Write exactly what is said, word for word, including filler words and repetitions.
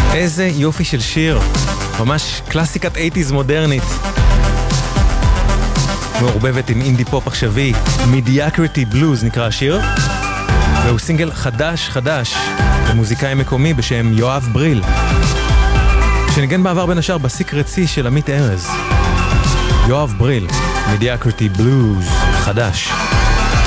איזה יופי של שיר, ממש קלאסיקת אייטיז מודרנית, מעורבבת עם אינדי פופ עכשווי. Mediocrity Blues נקרא השיר, והוא סינגל חדש חדש למוזיקאי מקומי בשם יואב בריל, שניגן בעבר בין השאר בסיקרט סי של עמית ארז. יואב בריל, Mediocrity Blues חדש.